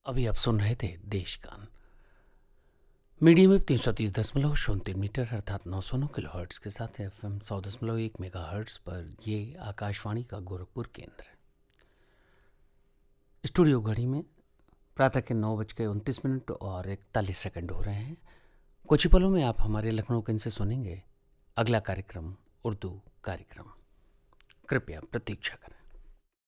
अभी आप सुन रहे थे देशगान। मीडियम वेव 330.03 मीटर अर्थात 909 किलो हर्ट्स के साथ FM 100.1 मेगा हर्ट्स पर ये आकाशवाणी का गोरखपुर केंद्र है। स्टूडियो घड़ी में प्रातः के 9:29 और 41 हो रहे हैं। कुछ ही पलों में आप हमारे लखनऊ केंद्र से सुनेंगे अगला कार्यक्रम, उर्दू कार्यक्रम। कृपया प्रतीक्षा करें।